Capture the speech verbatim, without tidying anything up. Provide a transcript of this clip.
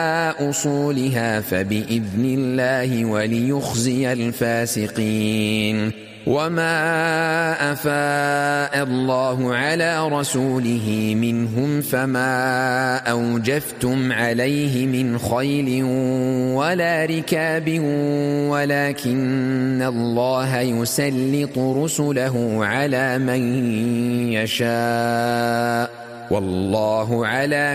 أصولها فبإذن الله وليخزي الفاسقين. وما أفاء الله على رسوله منهم فما أوجفتم عليه من خيل ولا ركاب ولكن الله يسلط رسله على من يشاء والله على